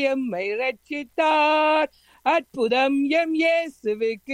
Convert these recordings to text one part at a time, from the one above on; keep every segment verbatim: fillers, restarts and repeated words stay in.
எம்மை ரட்சித்தார். அற்புதம் எம் இயேசுவுக்கு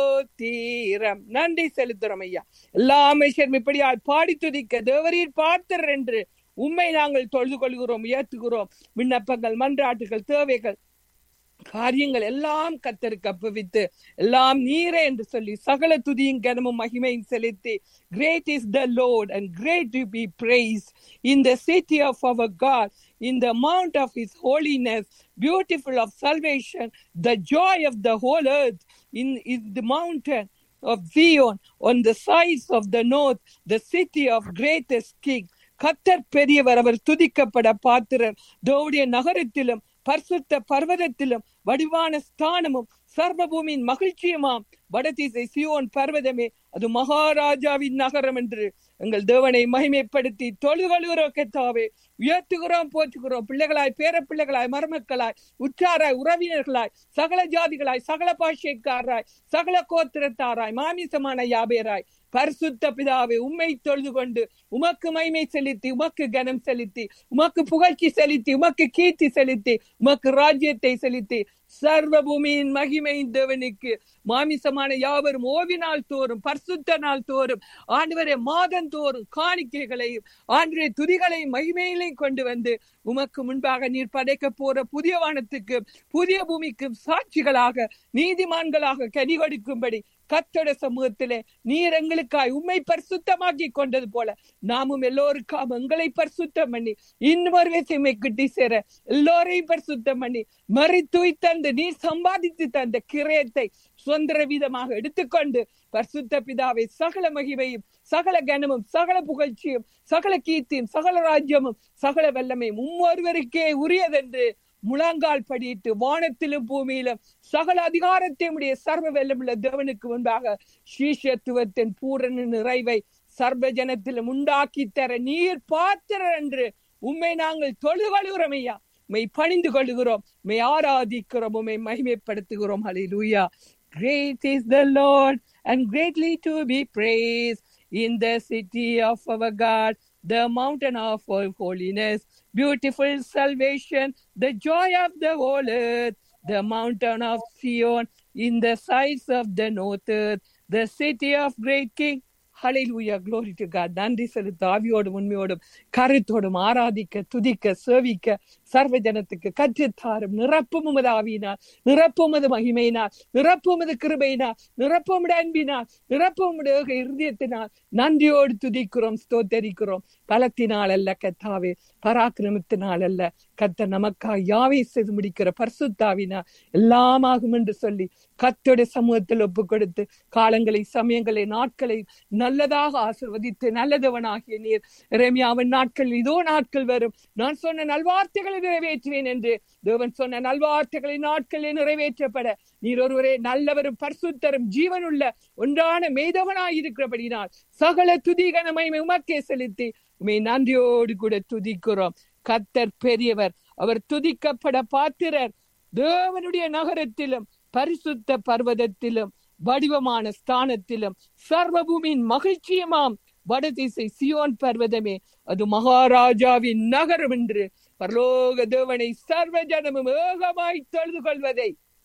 சோத்திரம். நன்றி செலுத்துறோம் ஐயா. எல்லா மனுஷரும் இப்படியால் பாடி துதிக்க தேவரீர் பார்த்தர் என்று உம்மை நாங்கள் தொழுது கொள்கிறோம், உயர்த்துகிறோம். விண்ணப்பங்கள், மன்றாட்டுகள், தேவைகள், காரியங்கள் எல்லாம் கர்த்தருக்கு அப்புவித்து எல்லாம் நீரே என்று சொல்லி சகல துதியும் கனமும் மகிமையும் செலுத்தி, great is the Lord and great to be praised in the city of our God, in the mount of his holiness, beautiful of salvation, the joy of the whole earth, in, in the mountain of Zion, on the sides of the north, the city of greatest king. கர்த்தர் பெரியவர், அவர் துதிக்கப்பட பாத்திரர். தேவனுடைய நகரத்திலும் பரிசுத்த பர்வதத்திலும் வடிவான ஸ்தானமும் சர்வபூமியின் மகிழ்ச்சியுமாம் வடதிசை Zion பர்வதமே, அது மகாராஜாவின் நகரம் என்று எங்கள் தேவனை மகிமைப்படுத்தி தொழுகழுகிறோம். கர்த்தாவே உயர்த்துகிறோம், போற்றுகிறோம். பிள்ளைகளாய், பேர பிள்ளைகளாய், மருமக்களாய், உற்றாராய், உறவினர்களாய், சகல ஜாதிகளாய், சகல பாஷைக்காராய், சகல கோத்திரத்தாராய், மாமிசமான யாபேராய், பரிசுத்த பிதாவே உம்மை தொழுது கொண்டு உமக்கு மகிமை செலுத்தி, உமக்கு கனம் செலுத்தி, உமக்கு புகழ்ச்சி செலுத்தி, உமக்கு கீர்த்தி செலுத்தி, உமக்கு ராஜ்யத்தை செலுத்தி, சர்வ பூமியின் மகிமை தேவனுக்கு. மாமிசமான யாவரும் ஓவினால் தோறும், பரிசுத்த நாள் தோறும், ஆண்டவரே மாதம் தோறும் காணிக்கைகளையும் ஆண்டவரே துதிகளையும் மகிமையிலையும் கொண்டு வந்து உமக்கு முன்பாக நீர் படைக்க போற புதிய வானத்துக்கு புதிய பூமிக்கும் சாட்சிகளாக நீதிமான்களாக கனி கொடுக்கும்படி கர்த்தருடைய சமூகத்திலே நீர் எங்களுக்காய் உம்மை பரிசுத்தமாக்கி கொண்டது போல நாமும் எல்லோருக்காக எங்களை பரிசுத்தம் பண்ணி இன்னொரு விஷயமை கிட்டி சேர எல்லோரையும் பரிசுத்தம் பண்ணி மறித்துய் தந்து நீர் சம்பாதித்து தந்த கிரயத்தை சுதந்திர வீதமாக எடுத்துக்கொண்டு பரிசுத்த பிதாவை சகல மகிமையும், சகல கனமும், சகல புகழ்ச்சியும், சகல கீர்த்தியும், சகல ராஜ்யமும், சகல வல்லமையும் உம்மொருவருக்கே உரியதென்று முழங்கால் படியிட்டு வானத்திலும் பூமியிலும் சகல அதிகாரத்தையும் உடைய சர்வ வெல்லமுள்ள தேவனுக்கு முன்பாக சீஷத்துவத்தின் பூரண நிறைவை சர்வ ஜனத்திலும் உண்டாக்கி தர நீர் பாத்திரர் என்று உம்மை நாங்கள் தொழுகழுகிறோம் ஐயா. உம்மை பணிந்து கொள்கிறோம், உம்மை ஆராதிக்கிறோம், உம்மை மகிமைப்படுத்துகிறோம். ஹல்லேலூயா. Great is the Lord and greatly to be praised in the city of our God, the mountain of our holiness, beautiful salvation, the joy of the whole earth, the mountain of Zion, in the sides of the north earth, the city of great King. Hallelujah, glory to God. நன்றி செலுத்த ஆவியோடும் உண்மையோடும் கருத்தோடும் ஆராதிக்க துதிக்க சேவிக்க சர்வ ஜனத்துக்கு கற்றுத்தாரும். நிரப்பும் உமது ஆவியினால், நிரப்பும் உமது மகிமையினால், நிரப்பும் உமது கிருபையினால், நிரப்பும் உமது அன்பினால், நிரப்பும் உமது இருதயத்தினால் நன்றியோடு துதிக்கிறோம், ஸ்தோத்தரிக்கிறோம். பலத்தினால் அல்ல கர்த்தாவே, பராக்கிரமத்தினால் அல்ல, கர்த்தர் நமக்காக யாவை செய்து முடிக்கிற பரிசுத்தாவினால் எல்லாம் ஆகும் என்று சொல்லி கர்த்தருடைய சமூகத்தில் ஒப்பு கொடுத்து காலங்களை, சமயங்களை, நாட்களை நல்லதாக ஆசீர்வதித்து நல்லதவனாகிய நீர் எரேமியாவின் நாட்கள் இதோ நாட்கள் வரும், நான் சொன்ன நல்வார்த்தைகளை நிறைவேற்றுவேன் என்று தேவன் சொன்ன நல்வார்த்தைகளை நாட்களில் நிறைவேற்றப்பட நீர் ஒருவரே நல்லவரும் பரிசுத்தரும் ஜீவனுள்ள ஒன்றான மேதவனாய் இருக்கிறபடினால் சகல துதிகன மகிமை உமக்கே செலுத்தி உம்மை நன்றியோடு கூட துதிக்கிறோம். கர்த்தர் பெரியவர், அவர் துதிக்கப்பட பாத்திரர். தேவனுடைய நகரத்திலும் பரிசுத்த பர்வதத்திலும் வடிவமான ஸ்தானத்திலும் சர்வபூமியின் மகிழ்ச்சியுமாம் வடதிசை சியோன் பர்வதமே, அது மகாராஜாவின் நகரம் என்று பரலோக தேவனை சர்வ ஜனமும் ஏகமாய் தொழுது கொள்வதை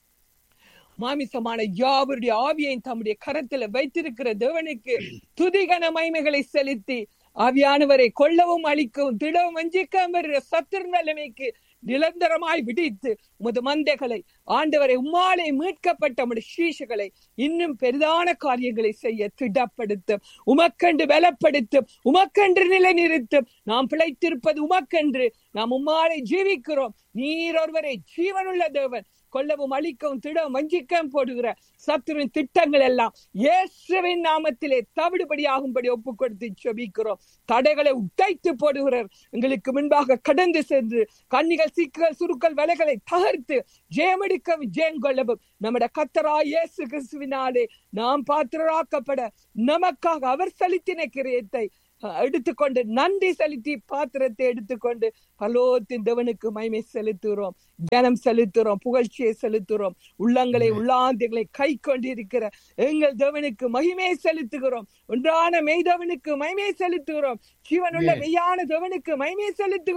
மாமிசமான யாவருடைய ஆவியை தம்முடைய கரத்துல வைத்திருக்கிற தேவனுக்கு துதிகன மகிமைகளை செலுத்தி ஆவியானவரை கொல்லவும் அழிக்கவும் திடவும் வஞ்சிக்கவும் வருகிற சத்துரு நிலைமைக்கு நிரந்தரமாய் விடித்து உமது மந்தைகளை ஆண்டவரை உம்மாலே மீட்கப்பட்ட உம்முடைய சீஷர்களை இன்னும் பெரிதான காரியங்களை செய்ய திடப்படுத்தும், உமக்கென்று பலப்படுத்தும், உமக்கென்று நிலை நிறுத்தும். நாம் பிழைத்திருப்பது உமக்கென்று, நாம் உம்மாலே ஜீவிக்கிறோம். நீர் ஒருவரை ஜீவனுள்ள தேவன், கொல்லவும் அழிக்கவும் திடவும் வஞ்சிக்கவும் போடுகிற சத்துருவின் திட்டங்கள் எல்லாம் இயேசுவின் நாமத்திலே தவிடுபடியாகும்படி ஒப்பு கொடுத்து செபிக்கிறோம். தடைகளை உடைத்து போடுகிறார், எங்களுக்கு முன்பாக கடந்து சென்று கண்ணிகள், சிக்குகள், சுருக்கள், வலைகளை தகர்த்து ஜெயமெடுக்கவும் ஜெயம் கொள்ளவும் நம்முடைய கர்த்தராகிய இயேசு கிறிஸ்துவினாலே நாம் பாத்திரராக்கப்பட நமக்காக அவர் செலுத்தின கிரியத்தை எடுத்துக்கொண்டு நன்றி செலுத்தி பாத்திரத்தை எடுத்துக்கொண்டு பரலோகத்தின் தேவனுக்கு மகிமை செலுத்துகிறோம், கனம் செலுத்துகிறோம், புகழ்ச்சியை செலுத்துகிறோம். உள்ளங்களை உள்ளாந்திகளை கை கொண்டிருக்கிற எங்கள் தேவனுக்கு மகிமை செலுத்துகிறோம். ஒன்றான மெய்தவனுக்கு மகிமை செலுத்துகிறோம். ஜீவனுள்ள மெய்யான தேவனுக்கு மகிமை செலுத்துகிறோம்.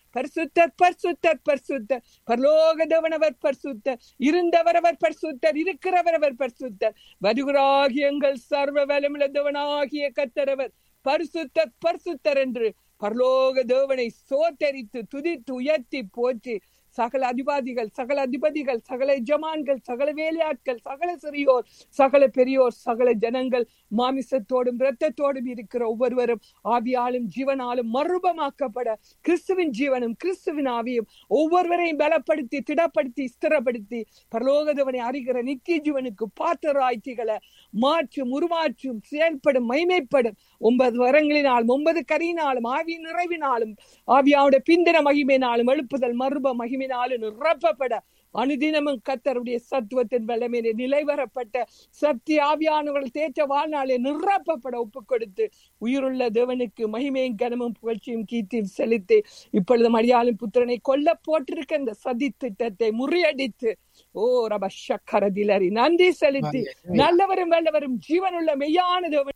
பரிசுத்தர் பரிசுத்தர் பரிசுத்தர் பரலோக தேவனவர் பரிசுத்தர், இருந்தவர் அவர் பரிசுத்தர், இருக்கிறவர் அவர் பரிசுத்தர், வருகிறாகிய எங்கள் சர்வ வல்லமையுள்ள தேவனாகிய கர்த்தரவர் பரிசுத்தர் பரிசுத்தர் என்று பரலோக தேவனை சோத்தரித்து துதித்து உயர்த்தி போற்றி சகல அதிபாதிகள், சகல அதிபதிகள், சகல எஜமான்கள், சகல வேலையாட்கள், சகல சிறியோர், சகல பெரியோர், சகல ஜனங்கள், மாமிசத்தோடும் இரத்தத்தோடும் இருக்கிற ஒவ்வொருவரும் ஆவியாலும் ஜீவனாலும் மறுபமாக்கப்பட கிறிஸ்துவின் ஜீவனும் கிறிஸ்துவின் ஆவியும் ஒவ்வொருவரையும் பலப்படுத்தி திடப்படுத்தி ஸ்திரப்படுத்தி பரலோகதவனை அறிகிற நித்திய ஜீவனுக்கு பாத்திராய்ச்சிகளை மாற்றும் உருமாற்றும் செயல்படும் மைமைப்படும் ஒன்பது வரங்களினாலும் ஒன்பது கரியினாலும் ஆவி நிறைவினாலும் ஆவியாவுடைய பிந்தின மகிமையினாலும் எழுப்புதல் மறுப மகிமையினாலும் நிரப்பப்பட அனுதினமும் கர்த்தருடைய சத்துவத்தின் வல்லமையிலே நிலைவரப்பட்ட சக்தி ஆவியானவர்கள் தேற்ற வாழ்நாளே நிரப்பப்பட ஒப்புக் கொடுத்து உயிருள்ள தேவனுக்கு மகிமையும் கனமும் புகழ்ச்சியும் கீர்த்தியும் செலுத்தி இப்பொழுது மரியாளும் புத்திரனை கொல்ல போட்டிருக்க இந்த சதி திட்டத்தை முறியடித்து ஓ ரப ஷக்கரதிலரி நன்றி செலுத்தி நல்லவரும் வல்லவரும் ஜீவனுள்ள மெய்யான தேவன்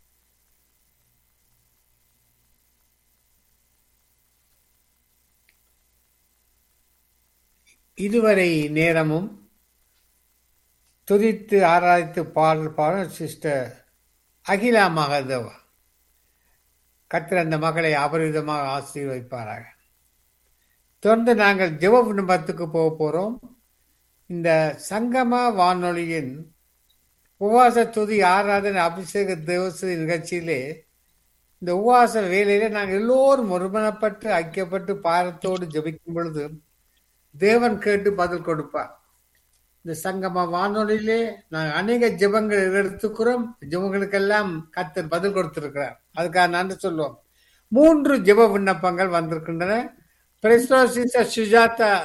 இதுவரை நேரமும் துதித்து ஆராய்த்து பாடல் பாடல் சிஸ்டர் அகிலா மகாதேவா. கர்த்தர் அந்த மகளை அபரிதமாக ஆசீர்வதிப்பாராக. தொடர்ந்து நாங்கள் ஜெப விண்ணப்பத்துக்கு போக போறோம். இந்த சங்கம வானொலியின் உபவாச துதி ஆராதனை அபிஷேக தேவசதி நிகழ்ச்சியிலே இந்த உபவாச வேலையில நாங்கள் எல்லோரும் ஒருமனப்பட்டு ஐக்கியப்பட்டு பாரத்தோடு ஜெபிக்கும் பொழுது தேவன் கேட்டு பதில் கொடுப்பார். இந்த சங்கம வானொலியிலே நாங்கள் அநேக ஜெபங்கள் எடுத்துக்கிறோம். ஜெபங்களுக்கெல்லாம் கர்த்தர் பதில் கொடுத்திருக்கிறார். அதுக்காக நன்றி சொல்லுவோம். மூன்று ஜெப விண்ணப்பங்கள் வந்திருக்கின்றன. சுஜாதா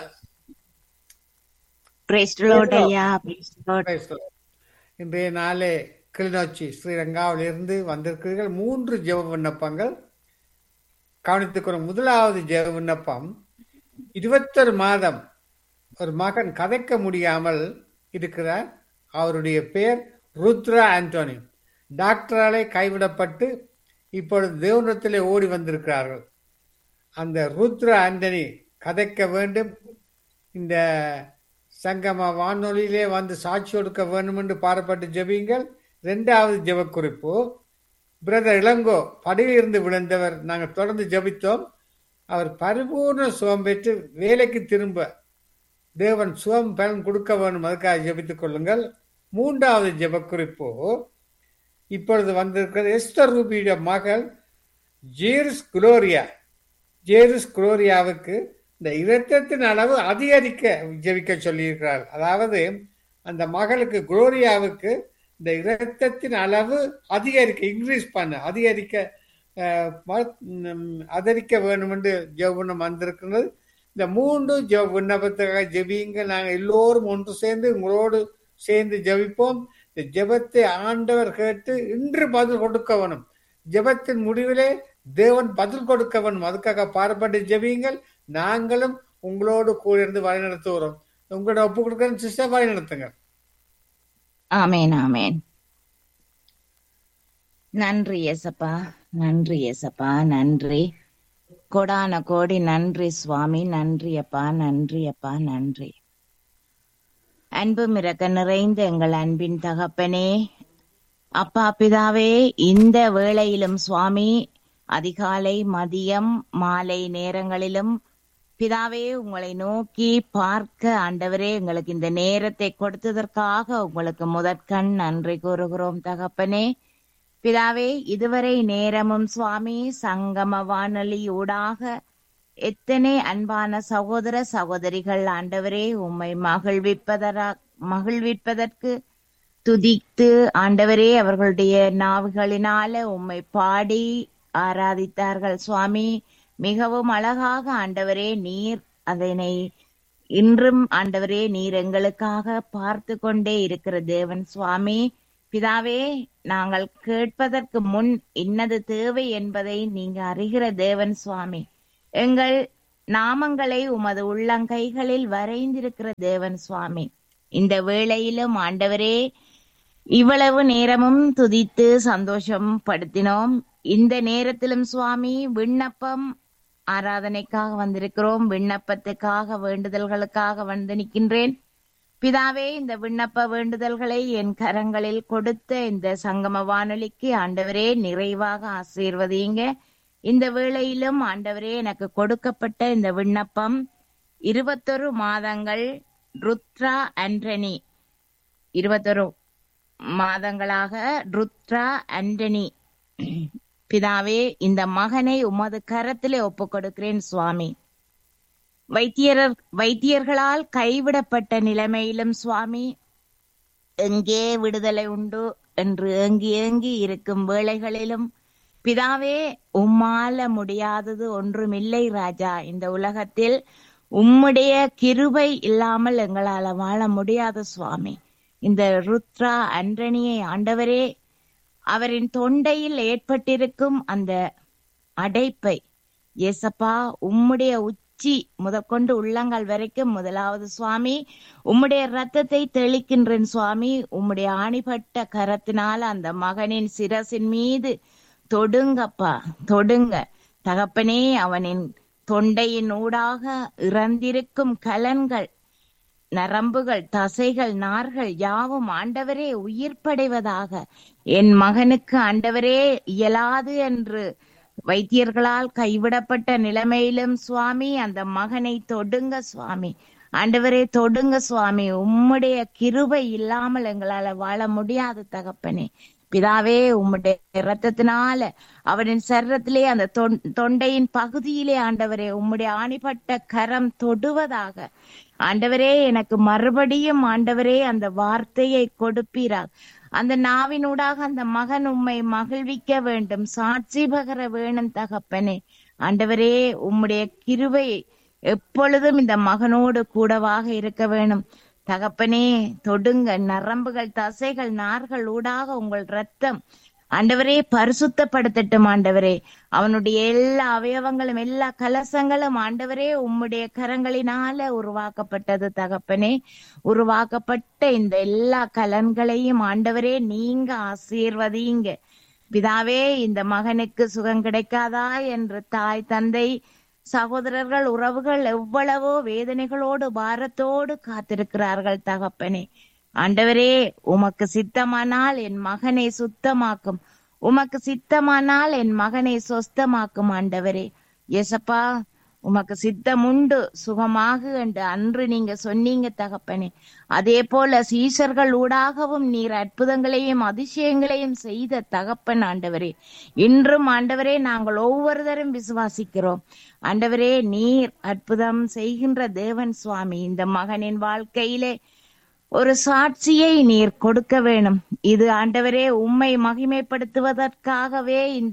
இன்றைய நாளே கிளிநொச்சி ஸ்ரீரங்காவில் இருந்து வந்திருக்கிறீர்கள். மூன்று ஜெப விண்ணப்பங்கள் கவனித்துக்கிறோம். முதலாவது ஜெப விண்ணப்பம், இருபத்தொரு மாதம் ஒரு மகன் கதைக்க முடியாமல் இருக்கிறார். அவருடைய பெயர் ருத்ரா ஆண்டோனி. டாக்டராலே கைவிடப்பட்டு இப்பொழுது தேவனத்திலே ஓடி வந்திருக்கிறார்கள். அந்த ருத்ரா ஆண்டனி கதைக்க வேண்டும், இந்த சங்கம வானொலியிலே வந்து சாட்சி கொடுக்க வேண்டும் என்று பாரப்பட்டு ஜெபியுங்கள். இரண்டாவது ஜெப குறிப்பு, பிரதர் இளங்கோ படியிலிருந்து விழுந்தவர். நாங்கள் தொடர்ந்து ஜெபித்தோம். அவர் பரிபூர்ண சுகம் பெற்று வேலைக்கு திரும்ப தேவன் சுகம் பலன் கொடுக்க வேண்டும். அதுக்காக ஜெபித்துக் கொள்ளுங்கள். மூன்றாவது ஜெப குறிப்பு, இப்பொழுது வந்திருக்கிற எஸ்தர் ரூபியுடைய மகள் ஜேருஸ் குளோரியா. ஜேருஸ் குளோரியாவுக்கு இந்த இரத்தத்தின் அளவு அதிகரிக்க ஜெபிக்க சொல்லியிருக்கிறார். அதாவது அந்த மகளுக்கு குளோரியாவுக்கு இந்த இரத்தத்தின் அளவு அதிகரிக்க இன்க்ரீஸ் பண்ண அதிகரிக்க அதரிக்க வேண்டும் என்று ஜெபம் வந்திருக்கிறது. இந்த மூன்று ஜெப விண்ணப்பத்துக்காக ஜெபியுங்க. நாங்கள் எல்லோரும் ஒன்று சேர்ந்து உங்களோடு சேர்ந்து ஜெபிப்போம். இந்த ஜெபத்தை ஆண்டவர் கேட்டு இன்று பதில் கொடுக்க வேணும். ஜெபத்தின் முடிவிலே தேவன் பதில் கொடுக்க வேணும். அதுக்காக பாரப்பட்டு ஜெபியுங்கள். நாங்களும் உங்களோடு கூட இருந்து வழி நடத்துகிறோம். உங்களோட ஒப்பு கொடுக்க சிஸ்டர் வழி நடத்துங்க. ஆமேன் ஆமேன். நன்றி ஏசப்பா, நன்றி ஏசப்பா, நன்றி. கொடான கோடி நன்றி சுவாமி. நன்றி அப்பா, நன்றி அப்பா, நன்றி. அன்பு மிரக்க நிறைந்த எங்கள் அன்பின் தகப்பனே, அப்பா பிதாவே, இந்த வேளையிலும் சுவாமி அதிகாலை மதியம் மாலை நேரங்களிலும் பிதாவே உங்களை நோக்கி பார்க்க ஆண்டவரே எங்களுக்கு இந்த நேரத்தை கொடுத்ததற்காக உங்களுக்கு முதற்கண் நன்றி கூறுகிறோம் தகப்பனே. பிதாவே, இதுவரை நேரமும் சுவாமி சங்கம வானொலி ஊடாக எத்தனை அன்பான சகோதர சகோதரிகள் ஆண்டவரே உம்மை மகிழ்விப்பதா மகிழ்விப்பதற்கு துதித்து ஆண்டவரே அவர்களுடைய நாவுகளினால உம்மை பாடி ஆராதித்தார்கள் சுவாமி. மிகவும் அழகாக ஆண்டவரே நீர் அதனை இன்றும் ஆண்டவரே நீர் எங்களுக்காக பார்த்து கொண்டே இருக்கிற தேவன் சுவாமி. பிதாவே, நாங்கள் கேட்பதற்கு முன் இன்னது தேவை என்பதை நீங்க அறிகிற தேவன் சுவாமி. எங்கள் நாமங்களை உமது உள்ளங்கைகளில் வரைந்திருக்கிற தேவன் சுவாமி. இந்த வேளையிலும் ஆண்டவரே இவ்வளவு நேரமும் துதித்து சந்தோஷம் படுத்தினோம். இந்த நேரத்திலும் சுவாமி விண்ணப்பம் ஆராதனைக்காக வந்திருக்கிறோம். விண்ணப்பத்துக்காக வேண்டுதல்களுக்காக வந்து நிற்கின்றேன். பிதாவே, இந்த விண்ணப்ப வேண்டுதல்களை என் கரங்களில் கொடுத்த இந்த சங்கம வானொலிக்கு ஆண்டவரே நிறைவாக ஆசீர்வதிங்க. இந்த வேளையிலும் ஆண்டவரே எனக்கு கொடுக்கப்பட்ட இந்த விண்ணப்பம் இருபத்தொரு மாதங்கள் ருத்ரா ஆண்டனி இருபத்தொரு மாதங்களாக ருத்ரா ஆண்டனி பிதாவே, இந்த மகனை உமது கரத்திலே ஒப்பு கொடுக்கிறேன் சுவாமி. வைத்தியர் வைத்தியர்களால் கைவிடப்பட்ட நிலைமையிலும் சுவாமி, எங்கே விடுதலை உண்டு என்று ஏங்கி ஏங்கி இருக்கும் வேளைகளிலும் பிதாவே, உம்மால முடியாதது ஒன்றுமில்லை ராஜா. இந்த உலகத்தில் உம்முடைய கிருபை இல்லாமல் எங்களால வாழ முடியாது சுவாமி. இந்த ருத்ரா ஆண்டனியை ஆண்டவரே, அவரின் தொண்டையில் ஏற்பட்டிருக்கும் அந்த அடைப்பை ஏசப்பா உம்முடைய உச்சி முதற்கொண்டு உள்ளங்கால் வரைக்கும் முதலாவது சுவாமி உம்முடைய ரத்தத்தை தெளிக்கின்றேன் சுவாமி. உம்முடைய ஆணிப்பட்ட கரத்தினால அந்த மகனின் சிரசின் மீது தொடுங்கப்பா, தொடுங்க தகப்பனே. அவனின் தொண்டையின் ஊடாக இறந்திருக்கும் கலன்கள், நரம்புகள், தசைகள், நார்கள் யாவும் ஆண்டவரே உயிர்ப்படைவதாக. என் மகனுக்கு ஆண்டவரே இயலாது என்று வைத்தியர்களால் கைவிடப்பட்ட நிலைமையிலும் சுவாமி அந்த மகனை தொடுங்க சுவாமி. ஆண்டவரே தொடுங்க சுவாமி. உம்முடைய கிருபை இல்லாமல் எங்களால வாழ முடியாது தகப்பனே. பிதாவே, உம்முடைய இரத்தத்தினால அவனின் சரீரத்திலே அந்த தொண்டையின் பகுதியிலே ஆண்டவரே உம்முடைய ஆணிப்பட்ட கரம் தொடுவதாக. ஆண்டவரே, எனக்கு மறுபடியும் ஆண்டவரே அந்த வார்த்தையை கொடுப்பீராக. அந்த நாவினூடாக அந்த மகன் உம்மை மகிழ்விக்க வேண்டும், சாட்சி பகர வேணும் தகப்பனே. ஆண்டவரே, உம்முடைய கிருபை எப்பொழுதும் இந்த மகனோடு கூடவாக இருக்க வேணும் தகப்பனே. தொடுங்க. நரம்புகள், தசைகள், நார்கள் ஊடாக உங்கள் ரத்தம் ஆண்டவரே பரிசுத்தப்படுத்தட்டும் ஆண்டவரே. அவனுடைய எல்லா அவயவங்களும் எல்லா கலசங்களும் ஆண்டவரே உம்முடைய கரங்களினால உருவாக்கப்பட்டது தகப்பனே. உருவாக்கப்பட்ட இந்த எல்லா கலன்களையும் ஆண்டவரே நீங்க ஆசீர்வதிங்க பிதாவே. இந்த மகனுக்கு சுகம் கிடைக்காதா என்று தாய், தந்தை, சகோதரர்கள், உறவுகள் எவ்வளவோ வேதனைகளோடு பாரத்தோடு காத்திருக்கிறார்கள் தகப்பனே. ஆண்டவரே, உமக்கு சித்தமானால் என் மகனை சுத்தமாக்கும், உமக்கு சித்தமானால் என் மகனை சொஸ்தமாக்கும் ஆண்டவரே. ஏசப்பா, உமக்கு சித்தம் உண்டு, சுகமாக என்று அன்று நீங்க சொன்னீங்க தகப்பனே. அதே போல சீஷர்கள் ஊடாகவும் நீர் அற்புதங்களையும் அதிசயங்களையும் செய்த தகப்பன் ஆண்டவரே. இன்றும் ஆண்டவரே நாங்கள் ஒவ்வொருத்தரும் விசுவாசிக்கிறோம் ஆண்டவரே. நீர் அற்புதம் செய்கின்ற தேவன் சுவாமி. இந்த மகனின் வாழ்க்கையிலே ஒரு சாட்சியை நீர் கொடுக்க வேணும். இது ஆண்டவரே உம்மை மகிமைப்படுத்துவதற்காகவே இந்த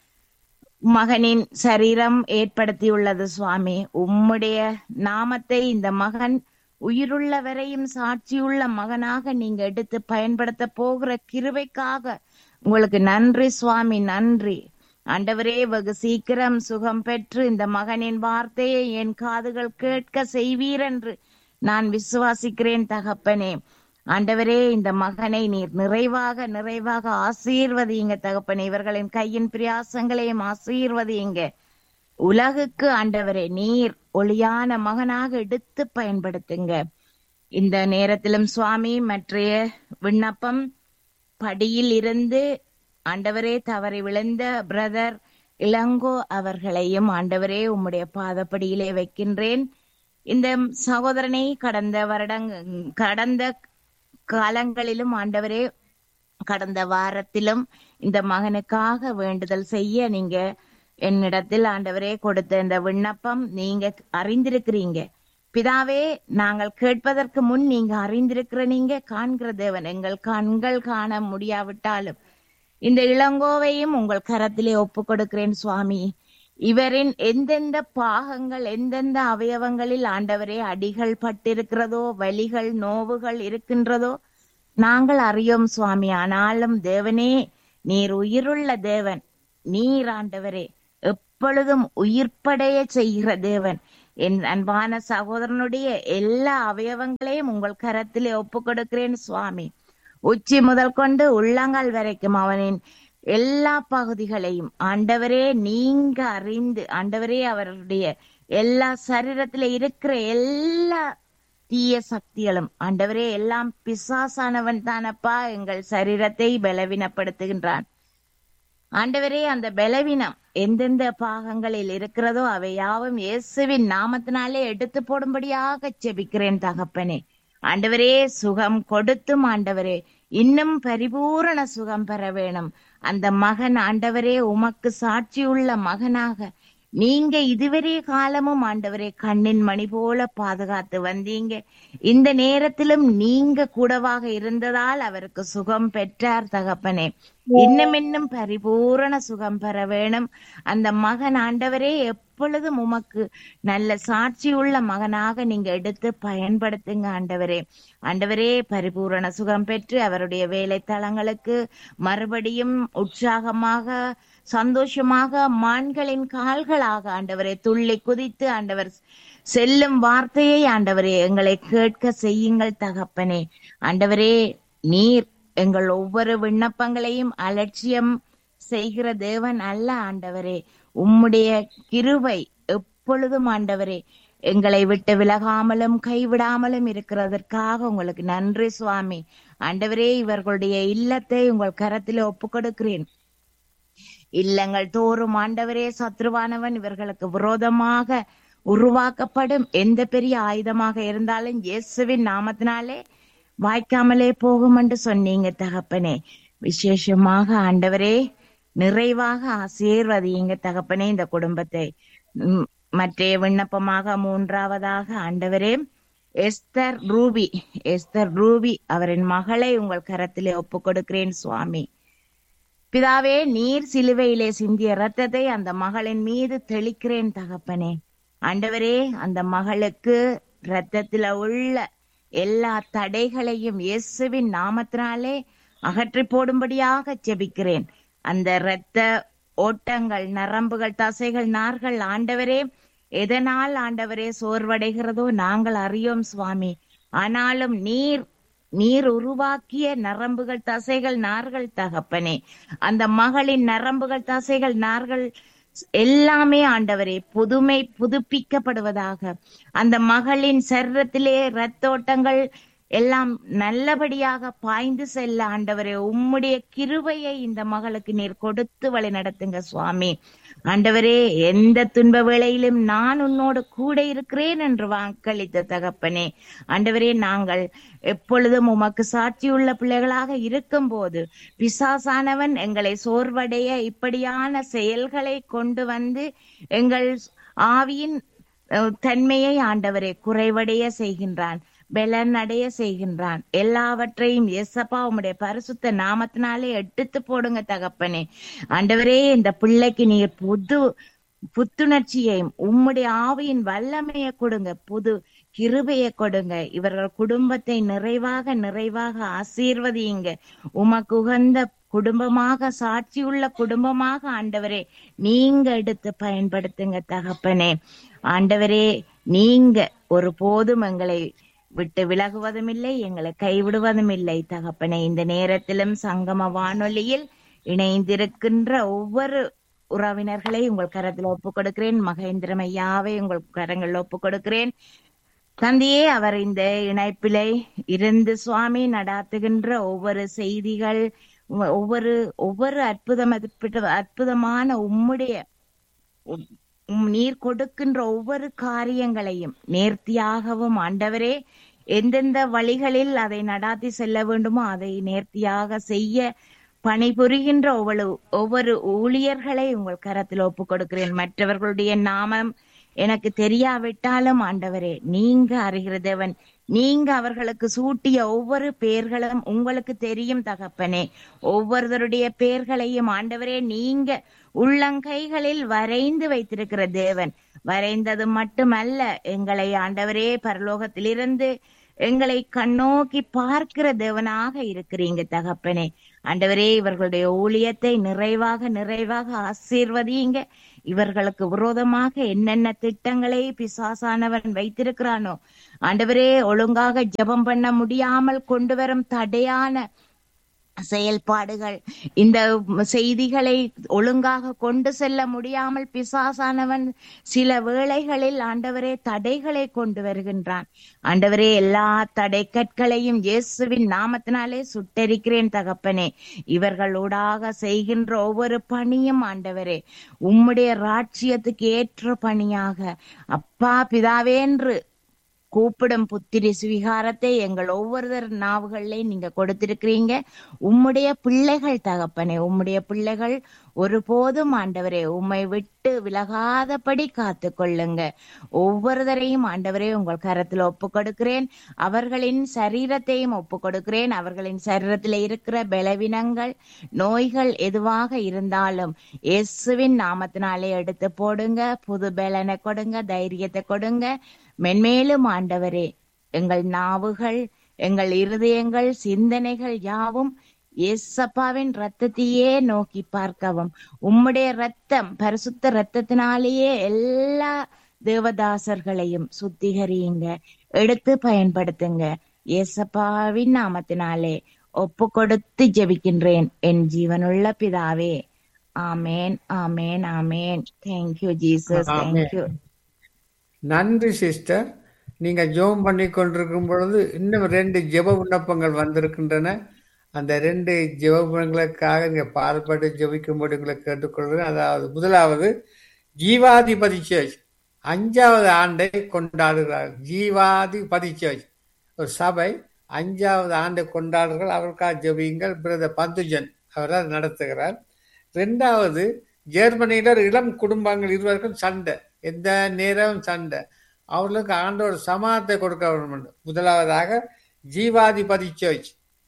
மகனின் சரீரம் ஏற்படுத்தியுள்ளது சுவாமி. உம்முடைய நாமத்தை இந்த மகன் உயிருள்ள வரையும் சாட்சியுள்ள மகனாக நீங்க எடுத்து பயன்படுத்த போகிற கிருபைக்காக உங்களுக்கு நன்றி சுவாமி, நன்றி ஆண்டவரே. வெகு சீக்கிரம் சுகம் பெற்று இந்த மகனின் வார்த்தையை என் காதுகள் கேட்க செய்வீர் என்று நான் விசுவாசிக்கிறேன் தகப்பனே. ஆண்டவரே, இந்த மகனை நீர் நிறைவாக நிறைவாக ஆசீர்வதியுங்க தகப்பனே. இவர்களின் கையின் பிரயாசங்களையும் ஆசீர்வதியுங்க. உலகுக்கு ஆண்டவரே நீர் ஒளியான மகனாக எடுத்து பயன்படுத்துங்க. இந்த நேரத்திலும் சுவாமி மற்றைய விண்ணப்பம் படியில் இருந்து ஆண்டவரே தவறி விழுந்த பிரதர் இளங்கோ அவர்களையும் ஆண்டவரே உம்முடைய பாதப்படியிலே வைக்கின்றேன். இந்த சகோதரனை கடந்த வருடங் கடந்த காலங்களிலும் ஆண்டவரே கடந்த வாரத்திலும் இந்த மகனுக்காக வேண்டுதல் செய்ய நீங்க என்னிடத்தில் ஆண்டவரே கொடுத்த இந்த விண்ணப்பம் நீங்க அறிந்திருக்கிறீங்க பிதாவே. நாங்கள் கேட்பதற்கு முன் நீங்க அறிந்திருக்கிற நீங்க காண்கிற தேவன். எங்கள் கண்கள் காண முடியாவிட்டாலும் இந்த இளங்கோவையும் உங்கள் கரத்திலே ஒப்பு கொடுக்கிறேன் சுவாமி. இவரின் எந்தெந்த பாகங்கள் எந்தெந்த அவயவங்களில் ஆண்டவரே அடிகள் பட்டிருக்கிறதோ, வலிகள் நோவுகள் இருக்கின்றதோ நாங்கள் அறியோம் சுவாமி. ஆனாலும் தேவனே, நீர் உயிருள்ள தேவன். நீர் ஆண்டவரே எப்பொழுதும் உயிர்ப்படைய செய்கிற தேவன். என் அன்பான சகோதரனுடைய எல்லா அவயவங்களையும் உங்கள் கரத்திலே ஒப்பு கொடுக்கிறேன் சுவாமி. உச்சி முதல் கொண்டு உள்ளங்கால் வரைக்கும் அவனின் எல்லா பகுதிகளையும் ஆண்டவரே நீங்க அறிந்து ஆண்டவரே அவருடைய எல்லா சரீரத்துல இருக்கிற எல்லா தீய சக்திகளும் ஆண்டவரே எல்லாம் பிசாசானவன் தானப்பா எங்கள் சரீரத்தை பலவீனப்படுத்துகின்றான். ஆண்டவரே அந்த பலவீனம் எந்தெந்த பாகங்களில் இருக்கிறதோ அவை யாவும் இயேசுவின் நாமத்தினாலே எடுத்து போடும்படியாக செபிக்கிறேன் தகப்பனே. ஆண்டவரே சுகம் கொடுத்தும் ஆண்டவரே இன்னும் பரிபூரண சுகம் பெற வேணும். அந்த மகன் ஆண்டவரே உமக்கு சாட்சியுள்ள மகனாக நீங்க இதுவரை காலமும் ஆண்டவரே கண்ணின் மணி போல பாதுகாத்து வந்தீங்க. இந்த நேரத்திலும் நீங்க கூடவாக இருந்ததால் அவருக்கு சுகம் பெற்றார் தகப்பனே. இன்னும் இன்னும் பரிபூரண சுகம் பெற வேணும். அந்த மகன் ஆண்டவரே எப்பொழுதும் உமக்கு நல்ல சாட்சி உள்ள மகனாக நீங்க எடுத்து பயன்படுத்துங்க ஆண்டவரே. ஆண்டவரே பரிபூரண சுகம் பெற்று அவருடைய வேலை தளங்களுக்கு மறுபடியும் உற்சாகமாக சந்தோஷமாக மான்களின் கால்களாக ஆண்டவரே துள்ளி குதித்து ஆண்டவர் செல்லும் வார்த்தையை ஆண்டவரே எங்களை கேட்க செய்யுங்கள் தகப்பனே. ஆண்டவரே நீர் எங்கள் ஒவ்வொரு விண்ணப்பங்களையும் அலட்சியம் செய்கிற தேவன் அல்ல ஆண்டவரே. உம்முடைய கிருபை எப்பொழுதும் ஆண்டவரே எங்களை விட்டு விலகாமலும் கைவிடாமலும் இருக்கிறதற்காக உங்களுக்கு நன்றி சுவாமி. ஆண்டவரே இவர்களுடைய இல்லத்தை உங்கள் கரத்திலே ஒப்பு கொடுக்கிறேன். இல்லங்கள் தோறும் ஆண்டவரே சத்ருவானவன் இவர்களுக்கு விரோதமாக உருவாக்கப்படும் எந்த பெரிய ஆயுதமாக இருந்தாலும் இயேசுவின் நாமத்தினாலே வாய்க்காமலே போகும் என்று சொன்னீங்க தகப்பனே. விசேஷமாக ஆண்டவரே நிறைவாக ஆசீர்வதிங்க தகப்பனே இந்த குடும்பத்தை. மற்ற விண்ணப்பமாக மூன்றாவதாக ஆண்டவரே எஸ்தர் ரூபி எஸ்தர் ரூபி அவரின் மகளை உங்கள் கரத்திலே ஒப்பு கொடுக்கிறேன் சுவாமி. பிதாவே நீர் சிலுவையிலே சிந்திய இரத்தத்தை அந்த மகளின் மீது தெளிக்கிறேன் தகப்பனே. ஆண்டவரே அந்த மகளுக்கு இரத்தத்துல உள்ள எல்லா தடைகளையும் இயேசுவின் நாமத்தினாலே அகற்றி போடும்படியாக ஜெபிக்கிறேன். அந்த இரத்த ஓட்டங்கள் நரம்புகள் தசைகள் நார்கள் ஆண்டவரே எதனால் ஆண்டவரே சோர்வடைகிறதோ நாங்கள் அறியோம் சுவாமி. ஆனாலும் நீர் நீர் உருவாக்கிய நரம்புகள் தசைகள் நார்கள் தகப்பனே. அந்த மகளின் நரம்புகள் தசைகள் நார்கள் எல்லாமே ஆண்டவரே புதுமை புதுப்பிக்கப்படுவதாக. அந்த மகளின் சரீரத்திலே இரத்தோட்டங்கள் எல்லாம் நல்லபடியாக பாய்ந்து செல்ல ஆண்டவரே உம்முடைய கிருபையை இந்த மகளுக்கு நீர் கொடுத்து வழி நடத்துங்க சுவாமி. ஆண்டவரே எந்த துன்ப வேளையிலும் நான் உன்னோடு கூட இருக்கிறேன் என்று வாக்களித்த தகப்பனே. ஆண்டவரே நாங்கள் எப்பொழுதும் உமக்கு சாட்சியுள்ள பிள்ளைகளாக இருக்கும் போது பிசாசானவன் எங்களை சோர்வடைய இப்படியான செயல்களை கொண்டு வந்து எங்கள் ஆவியின் தன்மையை ஆண்டவரே குறைவடைய செய்கின்றான், பலன் அடைய செய்கின்றான். எல்லாவற்றையும் எசப்பா உம்முடைய பரிசுத்த நாமத்தினாலே எடுத்து போடுங்க தகப்பனே. ஆண்டவரே இந்த பிள்ளைக்கு நீர் புது புத்துணர்ச்சியையும் உம்முடைய ஆவியின் வல்லமையை கொடுங்க, புது கிருபையை கொடுங்க. இவர்கள் குடும்பத்தை நிறைவாக நிறைவாக ஆசீர்வதியுங்க. உமக்கு உகந்த குடும்பமாக சாட்சியுள்ள குடும்பமாக ஆண்டவரே நீங்க எடுத்து பயன்படுத்துங்க தகப்பனே. ஆண்டவரே நீங்க ஒரு போதும் எங்களை விட்டு விலகுவதும் இல்லை, எங்களை கைவிடுவதும் இல்லை தகப்பனே. இந்த நேரத்திலும் சங்கம வானொலியில் இணைந்திருக்கின்ற ஒவ்வொரு உறவினர்களை உங்கள் கரத்தில் ஒப்பு கொடுக்கிறேன். மகேந்திரம் ஐயாவை உங்கள் கரங்களில் ஒப்பு கொடுக்கிறேன். தந்தையே அவர் இந்த இணைப்பிலை இருந்து சுவாமி நடாத்துகின்ற ஒவ்வொரு செய்திகள் ஒவ்வொரு ஒவ்வொரு அற்புதம் அற்புதமான உம்முடைய நீர் கொடுக்கின்ற ஒவ்வொரு காரியங்களையும் நேர்த்தியாகவும் ஆண்டவரே எந்தெந்த வழிகளில் அதை நடாத்தி செல்ல வேண்டுமோ அதை நேர்த்தியாக செய்ய பணிபுரிகின்ற ஒவ்வொரு ஒவ்வொரு ஊழியர்களை உங்கள் கரத்தில் ஒப்பு கொடுக்கிறேன். மற்றவர்களுடைய நாமம் எனக்கு தெரியாவிட்டாலும் ஆண்டவரே நீங்க அறிகிற தேவன், நீங்க அவர்களுக்கு சூட்டிய ஒவ்வொரு பெயர்களும் உங்களுக்கு தெரியும் தகப்பனே. ஒவ்வொருவருடைய பெயர்களையும் ஆண்டவரே நீங்க உள்ளங்கைகளில் வரைந்து வைத்திருக்கிற தேவன். வரைந்தது மட்டுமல்ல, எங்களை ஆண்டவரே பரலோகத்திலிருந்து எங்களை கண்ணோக்கி பார்க்கிற தேவனாக இருக்கிறீங்க தகப்பனே. ஆண்டவரே இவர்களுடைய ஊழியத்தை நிறைவாக நிறைவாக ஆசீர்வதிங்க. இவர்களுக்கு விரோதமாக என்னென்ன திட்டங்களை பிசாசானவன் வைத்திருக்கிறானோ ஆண்டவரே ஒழுங்காக ஜெபம் பண்ண முடியாமல் கொண்டு வரும் தடையான செயல்பாடுகள், இந்த செய்திகளை ஒழுங்காக கொண்டு செல்ல முடியாமல் பிசாசானவன் சில வேளைகளில் ஆண்டவரே தடைகளை கொண்டு வருகின்றான். ஆண்டவரே, எல்லா தடை கற்களையும் இயேசுவின் நாமத்தினாலே சுட்டெரிக்கிறேன் தகப்பனே. இவர்களூடாக செய்கின்ற ஒவ்வொரு பணியும் ஆண்டவரே உம்முடைய ராட்சியத்துக்கு ஏற்ற பணியாக அப்பா பிதாவே என்று கூப்பிடும் புத்திரி சுவிகாரத்தை எங்கள் ஒவ்வொருவர் நாவுகள்லையும் நீங்க கொடுத்திருக்கிறீங்க. உம்முடைய பிள்ளைகள் தகப்பனே, உம்முடைய பிள்ளைகள் ஒருபோதும் ஆண்டவரே உம்மை விட்டு விலகாதபடி காத்து கொள்ளுங்க. ஒவ்வொருவரையும் ஆண்டவரே உங்கள் கரத்துல ஒப்பு கொடுக்கிறேன். அவர்களின் சரீரத்தையும் ஒப்பு கொடுக்கிறேன். அவர்களின் சரீரத்துல இருக்கிற பலவீனங்கள், நோய்கள் எதுவாக இருந்தாலும் இயேசுவின் நாமத்தினாலே எடுத்து போடுங்க. புது பலனை கொடுங்க, தைரியத்தை கொடுங்க. மென்மேலும் ஆண்டவரே எங்கள் நாவுகள், எங்கள் இருதயங்கள், சிந்தனைகள் யாவும் இயேசப்பாவின் ரத்தத்தையே நோக்கி பார்க்கவும். உம்முடைய ரத்தம், பரிசுத்த ரத்தத்தினாலேயே எல்லா தேவதாசர்களையும் சுத்திகரியுங்க, எடுத்து பயன்படுத்துங்க. இயேசப்பாவின் நாமத்தினாலே ஒப்பு கொடுத்து ஜெபிக்கின்றேன் என் ஜீவனுள்ள பிதாவே. ஆமேன், ஆமேன், ஆமேன். Thank you Jesus, thank you. நன்றி சிஸ்டர். நீங்க ஜெபம் பண்ணி கொண்டிருக்கும் பொழுது இன்னும் ரெண்டு ஜெப விண்ணப்பங்கள் வந்திருக்கின்றன. அந்த ரெண்டு ஜெப விண்ணப்பங்களுக்காக நீங்க பாடுபட்டு ஜெபிக்கும்படி உங்களை கேட்டுக்கொள்கிறேன். அதாவது முதலாவது, ஜீவாதிபதி சர்ச் அஞ்சாவது ஆண்டை கொண்டாடுகிறார். ஜீவாதிபதி சர்ச் ஒரு சபை அஞ்சாவது ஆண்டை கொண்டாடுகிறார். அவருக்காக ஜெபியுங்கள். பிரதர் பந்துஜன் அவரால் நடத்துகிறார். ரெண்டாவது, ஜெர்மனியில இளம் குடும்பங்கள் இருவருக்கும் சண்டை, எந்த நேரம் சண்டை, அவர்களுக்கு ஆண்டோட சமாதத்தை கொடுக்க வேண்டும். முதலாவதாக ஜீவாதிபதி சர்ச்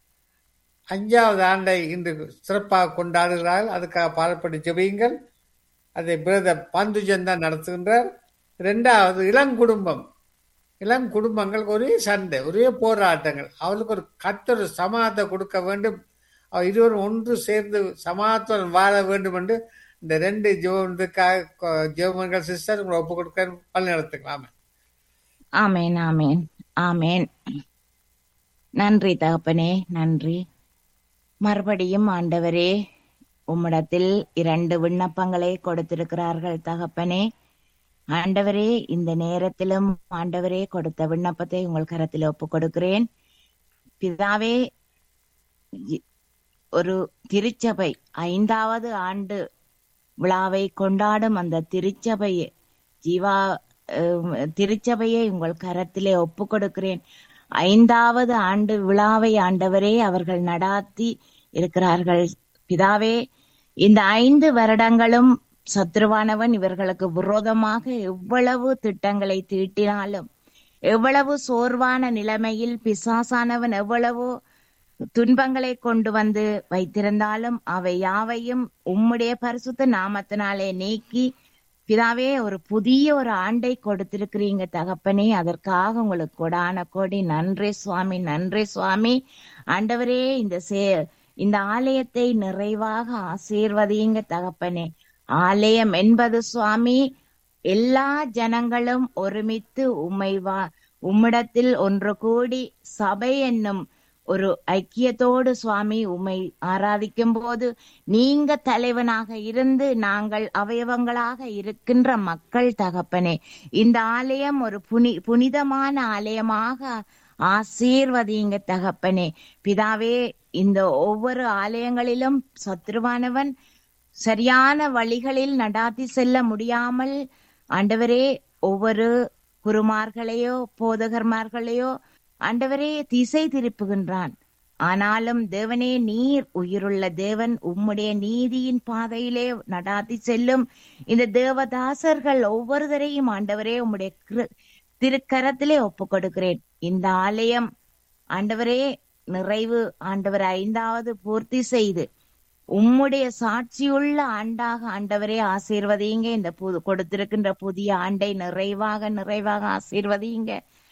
அஞ்சாவது ஆண்டை இன்று சிறப்பாக கொண்டாடுகிறார்கள். அதுக்காக பாடப்பட்டு ஜெபியுங்கள். அதை பிரதர் பந்துஜன் தான் நடத்துகின்றார். இரண்டாவது, இளங்குடும்பம் இளம் குடும்பங்களுக்கு ஒரே சண்டை, ஒரே போராட்டங்கள், அவர்களுக்கு ஒரு கர்த்தர் சமாதத்தை கொடுக்க வேண்டும். அவர் இருவரும் ஒன்று சேர்ந்து சமாதத்துடன் வாழ வேண்டும் என்று இந்த ரெண்டு ஜெபத்துக்காக ஜெபங்கள் சிஸ்டர் உங்களை ஒப்பு கொடுக்க பள்ளி நடத்துக்கலாமே. ஆமேன், ஆமேன், ஆமேன். நன்றி தகப்பனே, நன்றி. மறுபடியும் ஆண்டவரே உம்மிடத்தில் இரண்டு விண்ணப்பங்களை கொடுத்திருக்கிறார்கள் தகப்பனே. ஆண்டவரே, இந்த நேரத்திலும் ஆண்டவரே கொடுத்த விண்ணப்பத்தை உங்கள் கரத்தில் ஒப்பு கொடுக்கிறேன் பிதாவே. ஒரு திருச்சபை ஐந்தாவது ஆண்டு விழாவை கொண்டாடும் அந்த திருச்சபையை ஜீவா திருச்சபையை உங்கள் கரத்திலே ஒப்பு கொடுக்கிறேன். ஐந்தாவது ஆண்டு விழாவை ஆண்டவரே அவர்கள் நடாத்தி இருக்கிறார்கள் பிதாவே. இந்த ஐந்து வருடங்களும் சத்ருவானவன் இவர்களுக்கு விரோதமாக எவ்வளவு திட்டங்களை தீட்டினாலும், எவ்வளவு சோர்வான நிலைமையில் பிசாசானவன் எவ்வளவு துன்பங்களை கொண்டு வந்து வைத்திருந்தாலும் அவை யாவையும் உம்முடைய பரிசுத்த நாமத்தினாலே நீக்கி பிதாவே ஒரு புதிய ஒரு ஆண்டை கொடுத்திருக்கிறீங்க தகப்பனே. அதற்காக உங்களுக்கு கொடான கோடி நன்றி சுவாமி, நன்றி சுவாமி. ஆண்டவரே, இந்த சே இந்த ஆலயத்தை நிறைவாக ஆசீர்வதிங்க தகப்பனே. ஆலயம் என்பது சுவாமி எல்லா ஜனங்களும் ஒருமித்து உம்மை வா உம்மிடத்தில் ஒன்று கூடி சபை என்னும் ஒரு ஐக்கியத்தோடு சுவாமி உம்மை ஆராதிக்கும் போது நீங்க தலைவனாக இருந்து நாங்கள் அவயவங்களாக இருக்கின்ற மக்கள் தகப்பனே. இந்த ஆலயம் ஒரு புனி புனிதமான ஆலயமாக ஆசீர்வதிங்க தகப்பனே. பிதாவே, இந்த ஒவ்வொரு ஆலயங்களிலும் சத்ருவானவன் சரியான வழிகளில் நடாத்தி செல்ல முடியாமல் ஆண்டவரே ஒவ்வொரு குருமார்களையோ போதகர்மார்களையோ ஆண்டவரே திசை திருப்புகின்றான். ஆனாலும் தேவனே, நீர் உயிருள்ள தேவன், உம்முடைய நீதியின் பாதையிலே நடாத்தி செல்லும் இந்த தேவதாசர்கள் ஒவ்வொருவரையும் ஆண்டவரே உம்முடைய திருக்கரத்திலே ஒப்பு கொடுக்கிறேன். இந்த ஆலயம் ஆண்டவரே நிறைவு ஆண்டவர் ஐந்தாவது பூர்த்தி செய்து உம்முடைய சாட்சியுள்ள ஆண்டாக ஆண்டவரே ஆசீர்வதிங்க. இந்த புது கொடுத்திருக்கின்ற புதிய ஆண்டை நிறைவாக நிறைவாக ஆசீர்வதிங்க.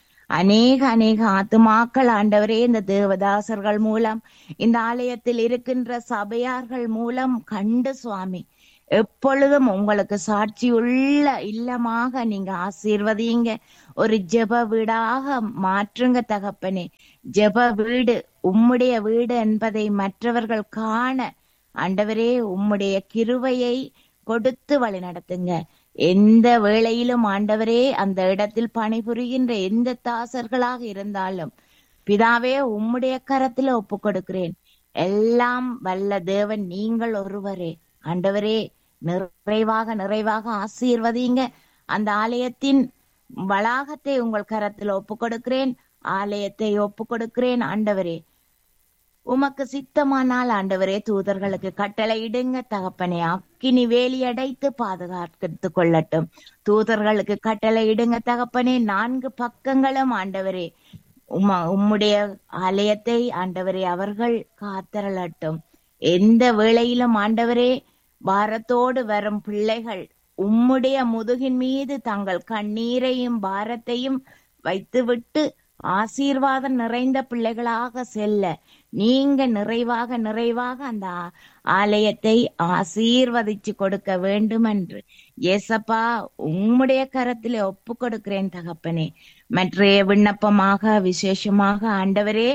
அநேக அநேக ஆத்துமாக்கள் ஆண்டவரே இந்த தேவதாசர்கள் மூலம் இந்த ஆலயத்தில் இருக்கின்ற சபையார்கள் மூலம் கண்டு சுவாமி எப்பொழுதும் உங்களுக்கு சாட்சியுள்ள இல்லமாக நீங்க ஆசீர்வதிங்க. ஒரு ஜெப வீடாக மாற்றுங்க தகப்பனே. ஜெப வீடு உம்முடைய வீடு என்பதை மற்றவர்கள் காண ஆண்டவரே உம்முடைய கிருபையை கொடுத்து வழி நடத்துங்க. எந்த வேளையிலும் ஆண்டவரே அந்த இடத்தில் பணிபுரிகின்ற எந்த தாசர்களாக இருந்தாலும் பிதாவே உம்முடைய கரத்துல ஒப்பு கொடுக்கிறேன். எல்லாம் வல்ல தேவன் நீங்கள் ஒருவரே. ஆண்டவரே நிறைவாக நிறைவாக ஆசீர்வதிங்க. அந்த ஆலயத்தின் வளாகத்தை உங்கள் கரத்துல ஒப்பு கொடுக்கிறேன். ஆலயத்தை ஒப்பு கொடுக்கிறேன். ஆண்டவரே உமக்கு சித்தமானால் ஆண்டவரே தூதர்களுக்கு கட்டளை இடுங்க தகப்பனே. அக்கினி வேலி அடைத்து பாதுகாத்து கொள்ளட்டும். தூதர்களுக்கு கட்டளை இடுங்க தகப்பனே. நான்கு பக்கங்களும் ஆண்டவரே உமா உம்முடைய ஆலயத்தை ஆண்டவரே அவர்கள் காத்தரலட்டும். எந்த வேளையிலும் ஆண்டவரே பாரத்தோடு வரும் பிள்ளைகள் உம்முடைய முதுகின் மீது தங்கள் கண்ணீரையும் பாரத்தையும் வைத்துவிட்டு ஆசீர்வாதம் நிறைந்த பிள்ளைகளாக செல்ல நீங்க நிறைவாக நிறைவாக அந்த ஆலயத்தை ஆசீர்வதிச்சு கொடுக்க வேண்டும் என்று ஏசப்பா உம்முடைய கரத்திலே ஒப்பு கொடுக்கிறேன் தகப்பனே. மற்றைய விண்ணப்பமாக விசேஷமாக ஆண்டவரே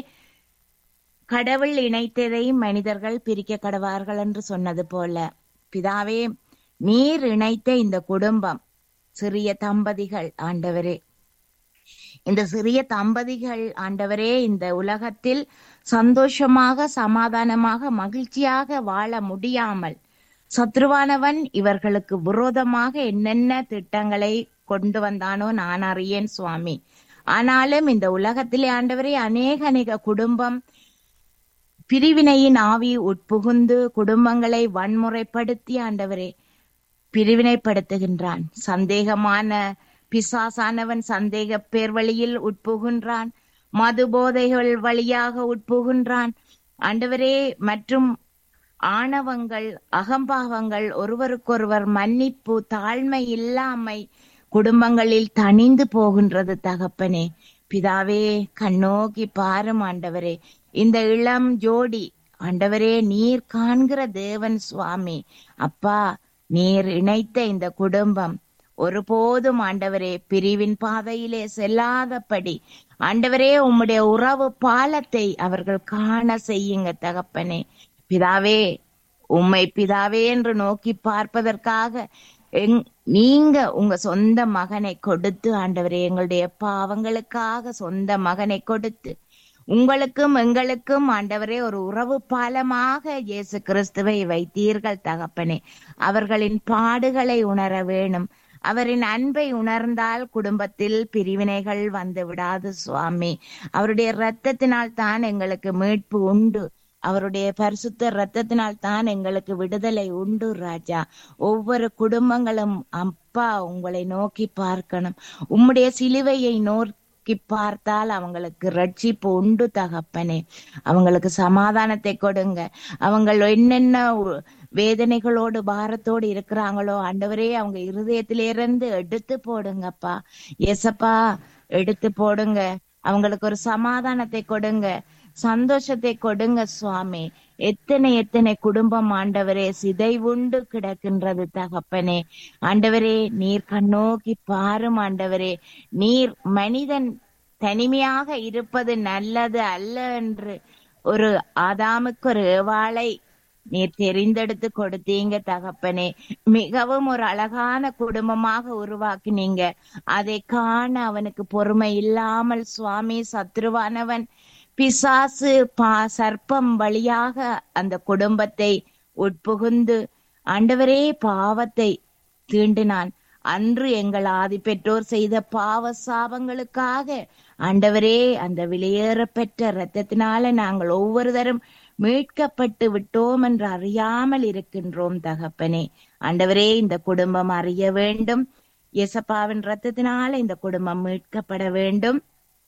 கடவுள் இணைத்ததை மனிதர்கள் பிரிக்க கடவார்கள் என்று சொன்னது போல பிதாவே நீர் இணைத்த இந்த குடும்பம் சிறிய தம்பதிகள் ஆண்டவரே, இந்த சிறிய தம்பதிகள் ஆண்டவரே இந்த உலகத்தில் சந்தோஷமாக சமாதானமாக மகிழ்ச்சியாக வாழ முடியாமல் சத்ருவானவன் இவர்களுக்கு விரோதமாக என்னென்ன திட்டங்களை கொண்டு வந்தானோ நான் அறியேன் சுவாமி. ஆனாலும் இந்த உலகத்திலே ஆண்டவரே அநேக அநேக குடும்பம் பிரிவினையின் ஆவி உட்புகுந்து குடும்பங்களை வன்முறைப்படுத்தி ஆண்டவரே பிரிவினைப்படுத்துகின்றான். சந்தேகமான பிசாசானவன் சந்தேக பேர் வழியில் உட்புகின்றான். மது போதைகள் வழியாக உட்புகின்றான் ஆண்டவரே. மற்றும் ஆணவங்கள் அகம்பாவங்கள் ஒருவருக்கொருவர் மன்னிப்பு தாழ்மை இல்லாமை குடும்பங்களில் தணிந்து போகின்றது தகப்பனே. பிதாவே கண்ணோக்கி பாரும் ஆண்டவரே. இந்த இளம் ஜோடி ஆண்டவரே நீர் காண்கிற தேவன் சுவாமி. அப்பா நீர் இணைத்த இந்த குடும்பம் ஒருபோதும் ஆண்டவரே பிரிவின் பாதையிலே செல்லாதபடி ஆண்டவரே உம்முடைய உறவு பாலத்தை அவர்கள் காண செய்யுங்க தகப்பனே. பிதாவே உம்மை பிதாவே என்று நோக்கி பார்ப்பதற்காக எங் நீங்க உங்க சொந்த மகனை கொடுத்து ஆண்டவரே எங்களுடைய பாவங்களுக்காக சொந்த மகனை கொடுத்து உங்களுக்கும் எங்களுக்கும் ஆண்டவரே ஒரு உறவு பாலமாக இயேசு கிறிஸ்துவை வைத்தீர்கள் தகப்பனே. அவர்களின் பாடுகளை உணர வேணும். அவரின் அன்பை உணர்ந்தால் குடும்பத்தில் பிரிவினைகள் வந்து விடாது சுவாமி. அவருடைய இரத்தத்தினால் தான் எங்களுக்கு மீட்பு உண்டு. அவருடைய பரிசுத்த இரத்தத்தினால் தான் எங்களுக்கு விடுதலை உண்டு ராஜா. ஒவ்வொரு குடும்பங்களும் அப்பா உங்களை நோக்கி பார்க்கணும். உம்முடைய சிலுவையை நோக்கி பார்த்தால் அவங்களுக்கு ரட்சிப்பு உண்டு தகப்பனே. அவங்களுக்கு சமாதானத்தை கொடுங்க. அவங்க என்னென்ன வேதனைகளோடு பாரத்தோடு இருக்கிறாங்களோ ஆண்டவரே அவங்க இருதயத்திலிருந்து எடுத்து போடுங்கப்பா. ஏசப்பா எடுத்து போடுங்க. அவங்களுக்கு ஒரு சமாதானத்தை கொடுங்க, சந்தோஷத்தை கொடுங்க சுவாமி. எத்தனை எத்தனை குடும்பம் ஆண்டவரே சிதைவுண்டு கிடக்கின்றது தகப்பனே. ஆண்டவரே நீர் கண்ணோக்கி பாரும் ஆண்டவரே. நீர் மனிதன் தனிமையாக இருப்பது நல்லது அல்ல என்று ஒரு ஆதாமுக்கு ஒரு ஏவாளை நீர் தெரிந்தெடுத்து கொடுத்தீங்க தகப்பனே. மிகவும் ஒரு அழகான குடும்பமாக உருவாக்கினீங்க. அதை காண அவனுக்கு பொறுமை இல்லாமல் சுவாமி சத்ருவானவன் பிசாசு பா சர்ப்பம் வழியாக அந்த குடும்பத்தை உட்புகுந்து ஆண்டவரே பாவத்தை தீண்டினான். அன்று எங்கள் ஆதி பெற்றோர் செய்த பாவ சாபங்களுக்காக ஆண்டவரே அந்த வெளியேற பெற்ற இரத்தத்தினால நாங்கள் ஒவ்வொருத்தரும் மீட்கப்பட்டு விட்டோம் என்று அறியாமல் இருக்கின்றோம் தகப்பனே. ஆண்டவரே இந்த குடும்பம் அறிய வேண்டும். இயேசப்பாவின் இரத்தத்தினால இந்த குடும்பம் மீட்கப்பட வேண்டும்.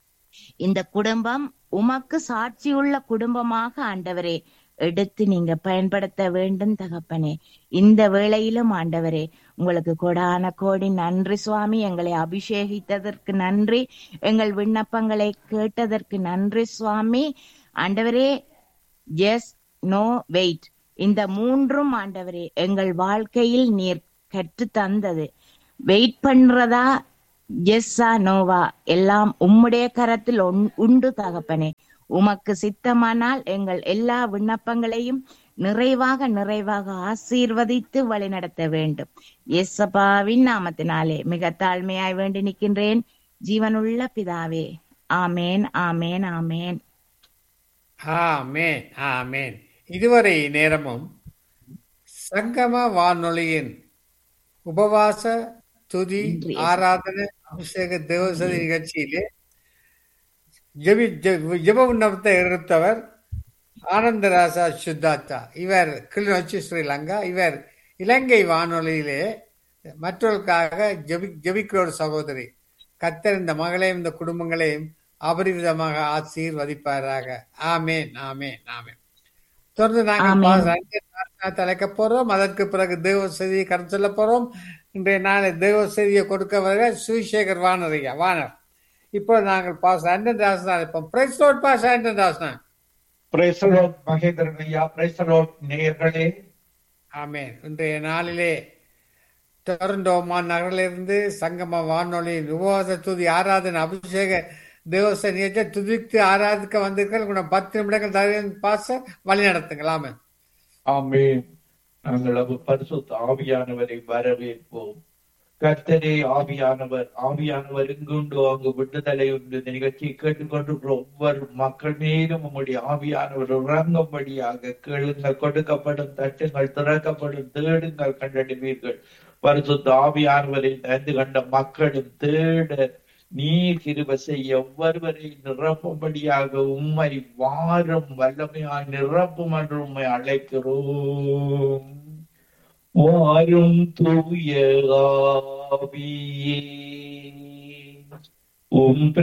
இந்த குடும்பம் உமக்கு சாட்சியுள்ள குடும்பமாக ஆண்டவரே எடுத்து நீங்க பயன்படுத்த வேண்டும் தகப்பனே. இந்த வேளையிலும் ஆண்டவரே உங்களுக்கு கொடான கோடி நன்றி சுவாமி. எங்களை அபிஷேகித்ததற்கு நன்றி. எங்கள் விண்ணப்பங்களை கேட்டதற்கு நன்றி சுவாமி. ஆண்டவரே எஸ் நோ வெயிட் இந்த மூன்றும் ஆண்டவரே எங்கள் வாழ்க்கையில் நீர் கற்று தந்தது. வெயிட் பண்றதா எஸ்ஸா நோவா எல்லாம் உம்முடைய கரத்தில் உண்டு தகப்பனே. உமக்கு சித்தமானால் எங்கள் எல்லா விண்ணப்பங்களையும் நிறைவாக நிறைவாக ஆசீர்வதித்து வழிநடத்த வேண்டும். இயேசுவின் நாமத்தினாலே மிக தாழ்மையாய் வேண்டி நிற்கின்றேன் ஜீவனுள்ள பிதாவே. ஆமேன், ஆமேன், ஆமேன், ஆமேன், ஆமேன். இதுவரை நேரமும் சங்கம வானொலியின் உபவாச துதி ஆராதனை அபிஷேக தேவசதி நிகழ்ச்சியிலே ஜெபி ஜெப விண்ணப்பத்தை எடுத்தவர் ஆனந்தராசா சுத்தாத்தா. இவர் கிளிநொச்சி ஸ்ரீலங்கா. இவர் இலங்கை வானொலியிலே மற்றவர்களுக்காக ஜெபி ஜெபிக்கிறோர் சகோதரி. கர்த்தர் இந்த மகளையும் இந்த குடும்பங்களையும் அபரிவிதமாக ஆசீர்வதிப்பாராக. ஆமேன், ஆமேன், ஆமேன். தொடர்ந்து நாங்கள் தலைக்க போறோம். அதற்கு பிறகு தேவ செய்தியை கருத்து சொல்ல போறோம். இன்றைய நாளை தேவ செய்தியை கொடுக்க வருகிற சுவிசேகர் வானரையா வானர். இப்போ நாங்கள் பாஸ் ஆண்டன் தாசனா இருப்போம். Price Lord pass Anton தாசனா. Price Lord Mahendran ஐயா. பிரைஸ் லார்ட் நேயர்களே. ஆமேன். இன்றைய நாளிலே டொரண்டோ மாநகரிலிருந்து சங்கம வானொலியின் உபவாச துதி ஆராதனை அபிஷேக தேவச நிகழ்ச்சியை துதித்து ஆராதிக்க வந்திருக்கிற பத்து நிமிடங்கள் தகுந்த பாச வழி நடத்துங்களாமே. ஆமேன். நாங்கள் பரிசுத்த ஆவியானவரை வரவேற்போம். கர்த்தரே ஆவியானவர். ஆவியானவர் எங்குண்டோ அங்கு விடுதலை உண்டு. இந்த நிகழ்ச்சியை கேட்டுக்கொண்டிருக்கிற ஒவ்வொரு மக்கள் மீதும் உங்களுடைய ஆவியானவர் உறங்கும்படியாக கேளுங்கள். கொடுக்கப்படும், தட்டுங்கள், திறக்கப்படும், தேடுங்கள், கண்டடைவீர்கள். பரிசுத்த ஆவியானவரை தந்து கண்ட மக்களும் தேட நீர் கிருபை செய்ய ஒவ்வொருவரை நிரப்பும்படியாக உம்மை வாரும் வல்லமையாய் நிரப்பும் என்று உம்மை அழைக்கிறோம். வாரும் தூய ஆவியே உம்